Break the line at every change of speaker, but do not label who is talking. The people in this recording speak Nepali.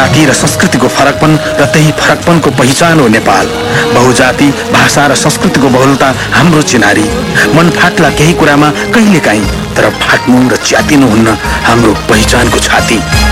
जाति र संस्कृतिको फरकपन र त्यही फरकपनको पहिचान हो नेपाल। बहुजाति, भाषा र संस्कृतिको बहुलता हाम्रो चिनारी। मन फाट्ला केही कुरामा कहिलेकाहीँ, तर फाट्नु र च्यातिनु हुन्न हाम्रो पहिचानको छाती।